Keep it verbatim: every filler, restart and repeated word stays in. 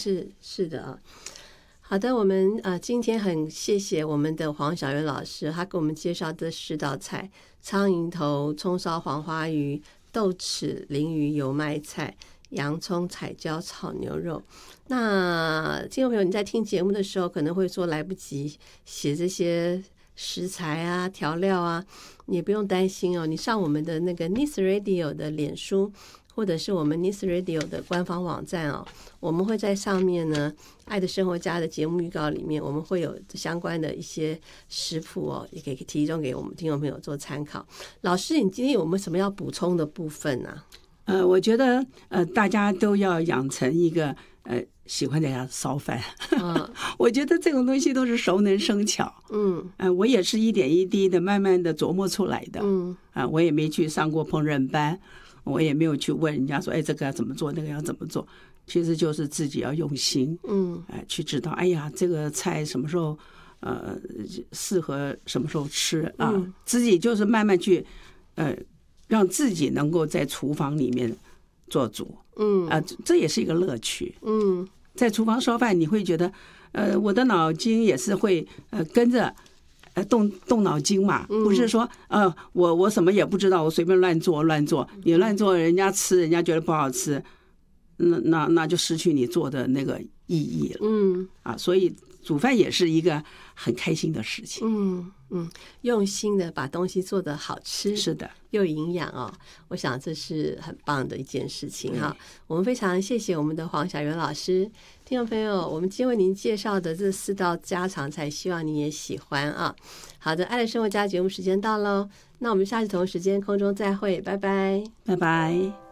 是是的啊。好的，我们呃今天很谢谢我们的黄小媛老师，他给我们介绍这十道菜：苍蝇头、葱烧黄花鱼、豆豉鲮鱼油麦菜、洋葱彩椒炒牛肉。那听众朋友，你在听节目的时候可能会说来不及写这些食材啊、调料啊，你也不用担心哦。你上我们的那个 Nice Radio 的脸书，或者是我们 Nice Radio 的官方网站哦，我们会在上面呢，爱的生活家的节目预告里面，我们会有相关的一些食谱哦，也可以提供给我们听众朋友做参考。老师，你今天有没有什么要补充的部分啊？ 呃，我觉得呃，大家都要养成一个呃喜欢在家烧饭。嗯、我觉得这种东西都是熟能生巧。嗯，呃，我也是一点一滴的，慢慢的琢磨出来的。嗯，啊、呃，我也没去上过烹饪班，我也没有去问人家说，哎，这个要怎么做，那个要怎么做。其实就是自己要用心。嗯，哎、呃，去知道，哎呀，这个菜什么时候呃适合什么时候吃啊？嗯、自己就是慢慢去呃。让自己能够在厨房里面做主，嗯啊、呃，这也是一个乐趣。嗯，在厨房烧饭，你会觉得，呃，我的脑筋也是会呃跟着呃动动脑筋嘛，不是说呃我我什么也不知道，我随便乱做乱做，你乱做人家吃，人家觉得不好吃，那那那就失去你做的那个意义了。嗯啊，所以煮饭也是一个很开心的事情。嗯。嗯，用心的把东西做得好吃，是的，又营养哦。我想这是很棒的一件事情哈。我们非常谢谢我们的黄小媛老师，听众朋友，我们今天为您介绍的这四道家常菜，希望您也喜欢啊。好的，爱的生活家节目时间到喽，那我们下次同一时间空中再会，拜拜， 拜拜。